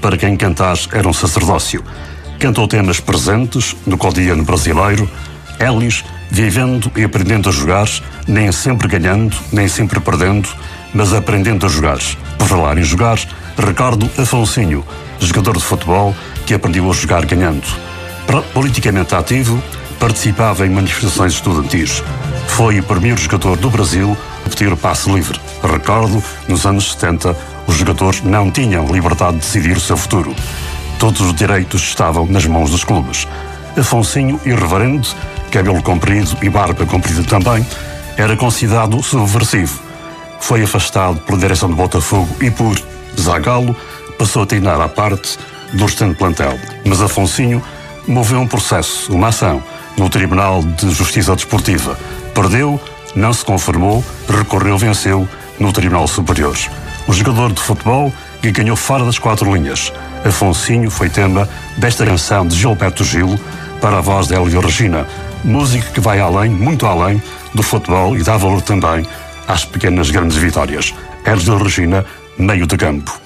para quem cantar era um sacerdócio. Cantou temas presentes no cotidiano brasileiro, Elis, vivendo e aprendendo a jogar, nem sempre ganhando, nem sempre perdendo, mas aprendendo a jogar. Por falar em jogar, recordo Afonsinho, jogador de futebol que aprendeu a jogar ganhando. Politicamente ativo, participava em manifestações estudantis. Foi o primeiro jogador do Brasil a pedir o passe livre. Recordo, nos anos 70, os jogadores não tinham liberdade de decidir o seu futuro. Todos os direitos estavam nas mãos dos clubes. Afonsinho, irreverente, cabelo comprido e barba comprida também, era considerado subversivo. Foi afastado pela direção do Botafogo e por Zagallo passou a treinar à parte do restante plantel. Mas Afonsinho moveu um processo, uma ação, no Tribunal de Justiça Desportiva. Perdeu, não se conformou, recorreu, venceu no Tribunal Superior. O jogador de futebol que ganhou fora das 4 linhas. Afonsinho foi tema desta canção de Gilberto Gil para a voz de Elis Regina. Música que vai além, muito além, do futebol e dá valor também às pequenas grandes vitórias. Elis Regina, meio de campo.